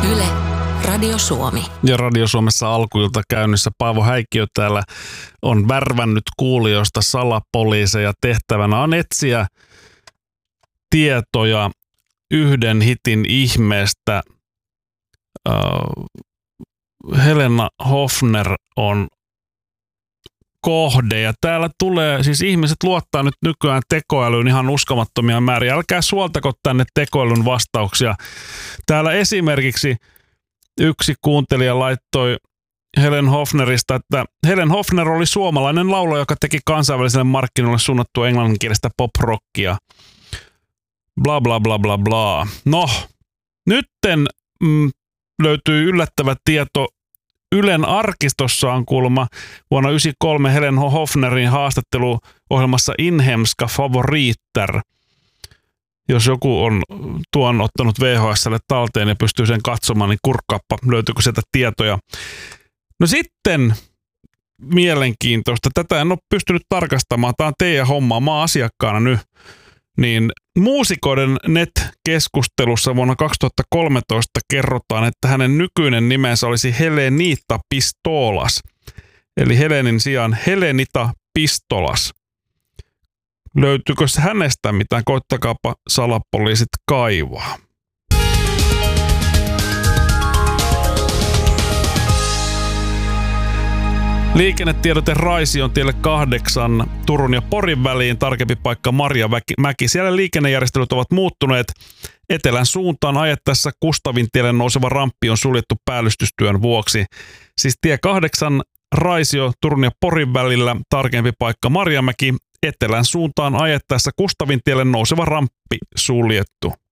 Yle, Radio Suomi. Ja Radio Suomessa alkuilta käynnissä Paavo Häikkiö täällä on värvännyt kuulijoista salapoliiseja. Tehtävänä on etsiä tietoja yhden hitin ihmeestä. Helena Hoffner on kohde ja täällä tulee, siis ihmiset luottaa nyt nykyään tekoälyyn ihan uskomattomia määriä. Älkää suoltako tänne tekoälyn vastauksia. Täällä esimerkiksi yksi kuuntelija laittoi Helen Hoffnerista, että Helen Hoffner oli suomalainen laulaja, joka teki kansainväliselle markkinoille suunnattua englanninkielistä pop-rockia. Bla bla bla bla bla. No, nytten löytyy yllättävä tieto. Ylen arkistossa on kuulemma vuonna 1993 Helen Hoffnerin haastatteluohjelmassa Inhemska favoriter. Jos joku on tuon ottanut VHS:lle talteen ja pystyy sen katsomaan, niin kurkkaappa, löytyykö sieltä tietoja. No sitten mielenkiintoista. Tätä en ole pystynyt tarkastamaan. Tämä on teidän hommaa. Mä oon asiakkaana nyt. Niin muusikoiden net-keskustelussa vuonna 2013 kerrotaan, että hänen nykyinen nimensä olisi Helenita Pistolas. Eli Helenin sijaan Helenita Pistolas. Löytyykö hänestä mitään? Koittakaapa salapoliisit kaivaa. Liikennetiedote Raision tielle 8 Turun ja Porin väliin, tarkempi paikka Marjamäki. Siellä liikennejärjestelyt ovat muuttuneet. Etelän suuntaan ajettaessa Kustavintielle nouseva ramppi on suljettu päällystystyön vuoksi. Siis tie 8 Raisio Turun ja Porin välillä, tarkempi paikka Marjamäki. Etelän suuntaan ajettaessa Kustavintielle nouseva ramppi suljettu.